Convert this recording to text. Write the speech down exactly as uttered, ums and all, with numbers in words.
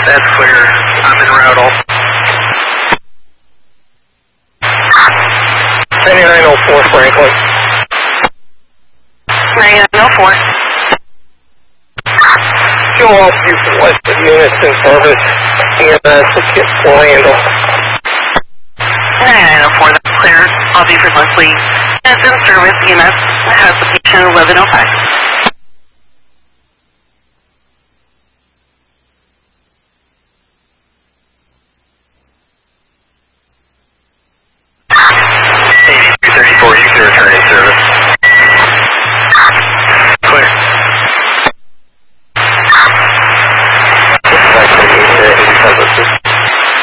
That's clear. I'm en route also. ninety-nine oh four Franklin. ninety-nine oh four. Joe Alview from West of units in service. E M S, get full handle. ninety-nine oh four, that's clear. I'll be for Leslie. Units in service, E M S has the patient eleven oh five.